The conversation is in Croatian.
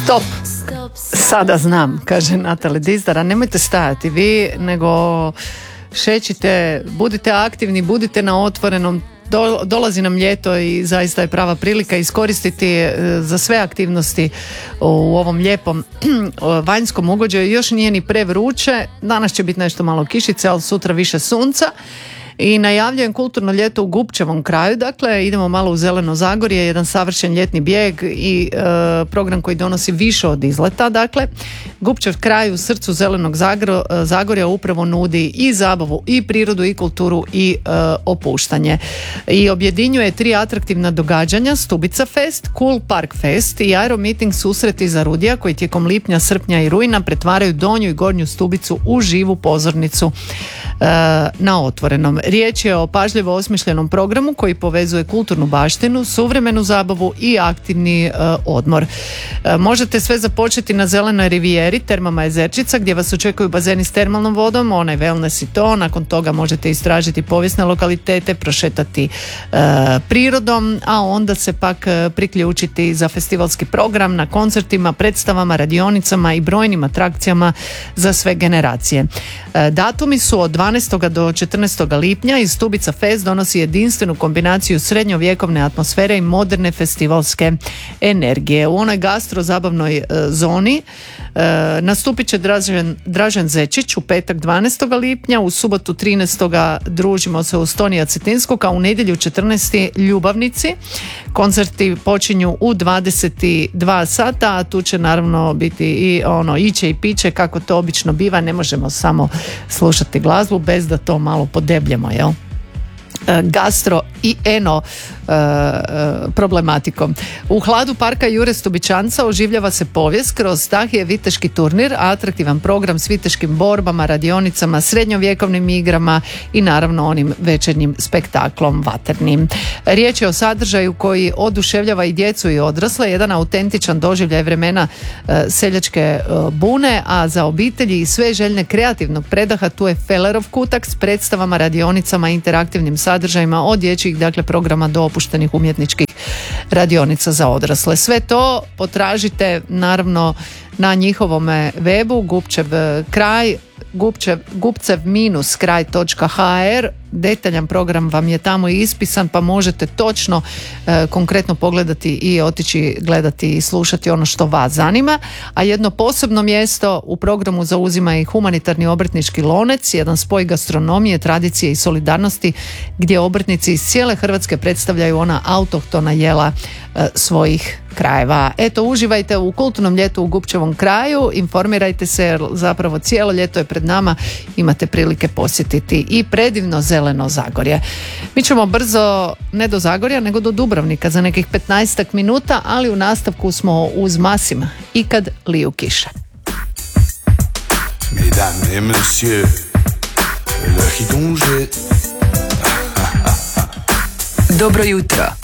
Stop, sada znam, kaže Natale Dizdara, nemojte stajati vi, nego šećite, budite aktivni, budite na otvorenom. Dolazi nam ljeto i zaista je prava prilika iskoristiti za sve aktivnosti u ovom lijepom vanjskom ugođaju. Još nije ni prevruće, danas će biti nešto malo kišice, ali sutra više sunca. I najavljujem kulturno ljeto u Gupčevom kraju, dakle idemo malo u Zeleno Zagorje, jedan savršen ljetni bijeg i program koji donosi više od izleta. Dakle, Gupčev kraj u srcu Zelenog Zagorja upravo nudi i zabavu i prirodu i kulturu i opuštanje. I objedinjuje 3 atraktivna događanja: Stubica Fest, Cool Park Fest i Aero Meeting susreti za Rudija koji tijekom lipnja, srpnja i rujna pretvaraju Donju i Gornju Stubicu u živu pozornicu na otvorenom. Riječ je o pažljivo osmišljenom programu koji povezuje kulturnu baštinu, suvremenu zabavu i aktivni odmor. Možete sve započeti na Zelenoj rivijeri, Termama Jezerčica, gdje vas očekuju bazeni s termalnom vodom, onaj wellness i to. Nakon toga možete istražiti povijesne lokalitete, prošetati prirodom, a onda se pak priključiti za festivalski program na koncertima, predstavama, radionicama i brojnim atrakcijama za sve generacije. Datumi su od 12. do 14. lipnja i Stubica Fest donosi jedinstvenu kombinaciju srednjovjekovne atmosfere i moderne festivalske energije. U onoj gastro-zabavnoj zoni nastupit će Dražen Zečić u petak 12. lipnja, u subotu 13. družimo se u Stonija Cetinskog, a u nedjelju 14. Ljubavnici. Koncerti počinju u 22 sata, a tu će naravno biti i iće i piće, kako to obično biva, ne možemo samo slušati glazbu bez da to malo podebljemo, jel? Gastro i eno problematikom. U hladu parka Jure Stubičanca oživljava se povijest kroz Stahije viteški turnir, atraktivan program s viteškim borbama, radionicama, srednjovjekovnim igrama i naravno onim večernjim spektaklom vaternim. Riječ je o sadržaju koji oduševljava i djecu i odrasle, jedan autentičan doživljaj vremena seljačke bune, a za obitelji i sve željne kreativnog predaha tu je Fellerov kutak s predstavama, radionicama, interaktivnim sadržajima od dječjih programa do opuštenih umjetničkih radionica za odrasle. Sve to potražite naravno na njihovome webu Gupčev kraj, gupcev-kraj.hr. Detaljan program vam je tamo ispisan, pa možete točno konkretno pogledati i otići gledati i slušati ono što vas zanima. A jedno posebno mjesto u programu zauzima i humanitarni obrtnički lonec, jedan spoj gastronomije, tradicije i solidarnosti, gdje obrtnici iz cijele Hrvatske predstavljaju ona autohtona jela svojih krajeva. Eto, uživajte u kulturnom ljetu u Gupčevom kraju, informirajte se jer zapravo cijelo ljeto je pred nama, imate prilike posjetiti i predivno Zeleno Zagorje. Mi ćemo brzo, ne do Zagorja, nego do Dubrovnika za nekih 15 minuta, ali u nastavku smo uz Masim i kad liju kiše. Mesdames et messieurs, le ritonže. Dobro jutro.